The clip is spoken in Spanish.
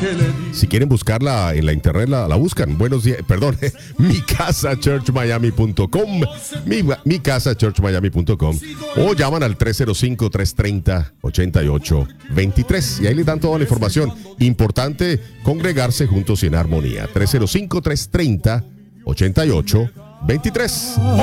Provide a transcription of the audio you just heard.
Si quieren buscarla en la internet, la buscan. Buenos días, perdón, micasachurchmiami.com, micasachurchmiami.com, o llaman al 305-330-8823 y ahí les dan toda la información. Importante congregarse juntos y en armonía. 305-330-8823.